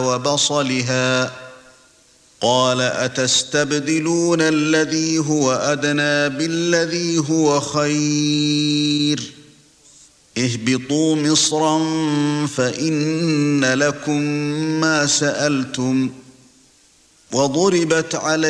وبصلها قال أتستبدلون الذي هو أدنى بالذي هو خير اهبطوا مصرا فإن لكم ما سألتم وضربت عليكم